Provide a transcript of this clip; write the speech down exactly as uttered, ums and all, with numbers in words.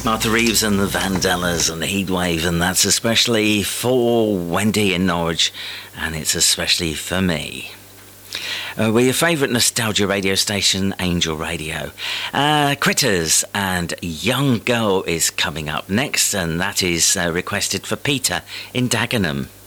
Martha Reeves and the Vandellas and the Heatwave, and that's especially for Wendy in Norwich, and it's especially for me. Uh, we're your favourite nostalgia radio station, Angel Radio. Uh, Critters and Young Girl is coming up next, and that is uh, requested for Peter in Dagenham.